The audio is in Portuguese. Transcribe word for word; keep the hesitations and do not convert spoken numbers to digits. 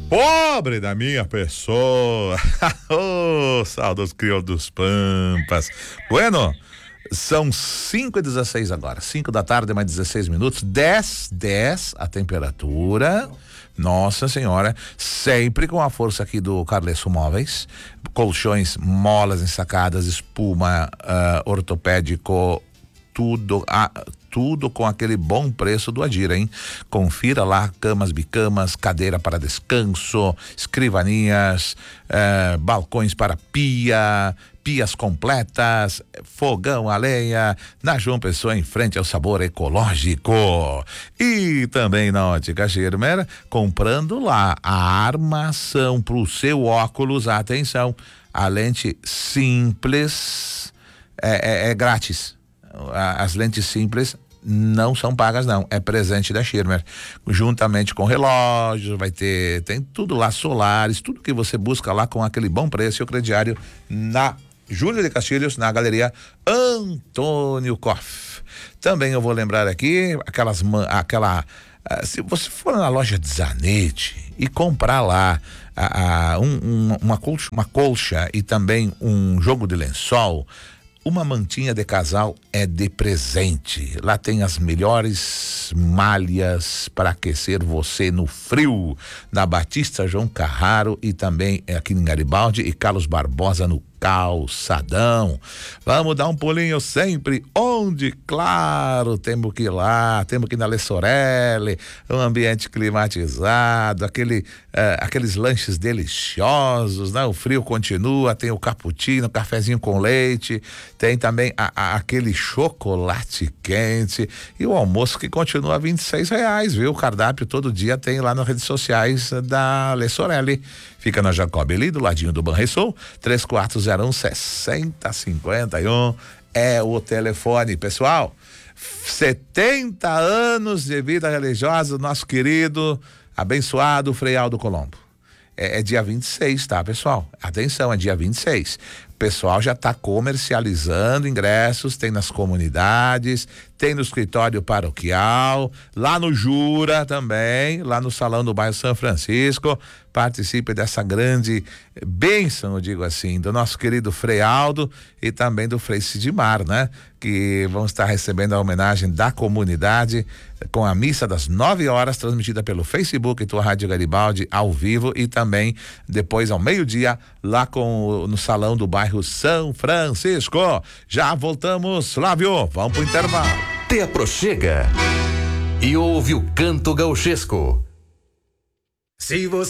Pobre da minha pessoa. Oh, saudoso crioulo dos Pampas. Bueno, são cinco e dezesseis agora. cinco da tarde, mais dezesseis minutos. dez, dez a temperatura. Nossa Senhora, sempre com a força aqui do Carlesso Móveis, colchões, molas ensacadas, espuma, uh, ortopédico, tudo, ah, tudo com aquele bom preço do Adira, hein? Confira lá, camas, bicamas, cadeira para descanso, escrivanias, eh, balcões para pia, pias completas, fogão a lenha, na João Pessoa, em frente ao Sabor Ecológico. E também na Ótica Schirmer, comprando lá a armação pro seu óculos, atenção, a lente simples é, é, é grátis. As lentes simples não são pagas, não, é presente da Schirmer, juntamente com relógios, vai ter, tem tudo lá, solares, tudo que você busca lá com aquele bom preço. E o crediário na Júlio de Castilhos, na Galeria Antônio Koff. Também eu vou lembrar aqui aquelas, aquela, uh, se você for na loja de Zanetti e comprar lá uh, uh, um, um, uma colcha, uma colcha e também um jogo de lençol, uma mantinha de casal é de presente. Lá tem as melhores malhas para aquecer você no frio, na Batista João Carraro e também aqui em Garibaldi e Carlos Barbosa no Calçadão. Vamos dar um pulinho sempre onde, claro, temos que ir lá, temos que ir na Le Sorelle, um ambiente climatizado, aquele, uh, aqueles lanches deliciosos, né? O frio continua, tem o cappuccino, cafezinho com leite, tem também a, a, aquele chocolate quente e o almoço que continua a vinte e seis reais, viu? O cardápio todo dia tem lá nas redes sociais da Le Sorelle. Fica na Jacob ali, do ladinho do Banrisul, três quatro zero um, seis zero cinco um é o telefone. Pessoal, setenta anos de vida religiosa do nosso querido, abençoado Frei Aldo Colombo. É, é dia vinte e seis, tá, pessoal? Atenção, é dia vinte e seis. O pessoal já está comercializando ingressos, tem nas comunidades, tem no escritório paroquial, lá no Jura também, lá no salão do bairro São Francisco. Participe dessa grande bênção, eu digo assim, do nosso querido Frei Aldo e também do Frei Sidmar, né? Que vão estar recebendo a homenagem da comunidade com a missa das nove horas, transmitida pelo Facebook e tua Rádio Garibaldi ao vivo, e também depois ao meio-dia lá com no salão do bairro São Francisco. Já voltamos, Flávio, vamos pro intervalo. Te aproxega e ouve o canto gauchesco. Se você